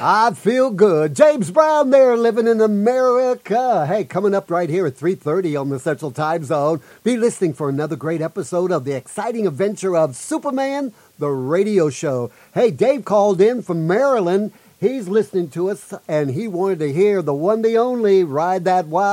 I feel good. James Brown there, living in America. Hey, coming up right here at 3:30 on the Central Time Zone. Be listening for another great episode of the exciting adventure of Superman, the radio show. Hey, Dave called in from Maryland. He's listening to us, and he wanted to hear the one, the only, Ride That Wild